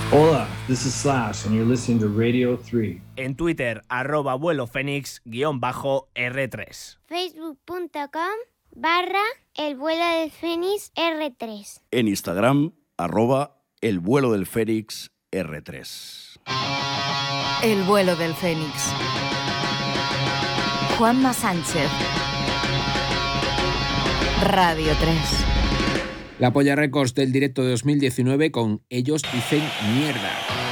Hola, this is Slash and you're listening to Radio 3. En Twitter, @vuelofenix_R3. Facebook.com/El Vuelo del Fénix R3. En Instagram, @El Vuelo del Fénix R3. El Vuelo del Fénix. Juanma Sánchez. Radio 3. La Polla Records del directo de 2019 con Ellos Dicen Mierda.